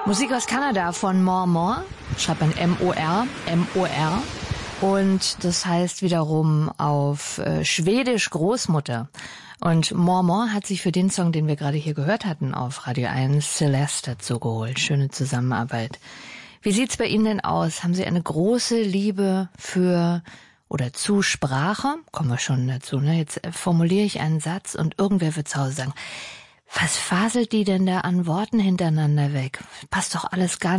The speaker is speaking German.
Musik aus Kanada von Mor, schreibt man M-O-R. Und das heißt wiederum auf Schwedisch Großmutter. Und Mor hat sich für den Song, den wir gerade hier gehört hatten auf Radio 1, Celeste dazu geholt. Schöne Zusammenarbeit. Wie sieht's bei Ihnen denn aus? Haben Sie eine große Liebe für oder zu Sprache? Kommen wir schon dazu, ne? Jetzt formuliere ich einen Satz und irgendwer wird zu Hause sagen, was faselt die denn da an Worten hintereinander weg? Passt doch alles gar